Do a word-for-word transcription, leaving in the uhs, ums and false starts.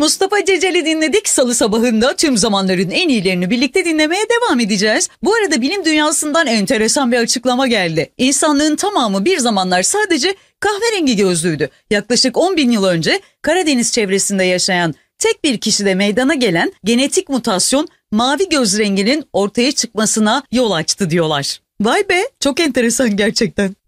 Mustafa Cecel'i dinledik. Salı sabahında tüm zamanların en iyilerini birlikte dinlemeye devam edeceğiz. Bu arada bilim dünyasından enteresan bir açıklama geldi. İnsanlığın tamamı bir zamanlar sadece kahverengi gözlüydü. Yaklaşık on bin yıl önce Karadeniz çevresinde yaşayan tek bir kişide meydana gelen genetik mutasyon mavi göz renginin ortaya çıkmasına yol açtı diyorlar. Vay be, çok enteresan gerçekten.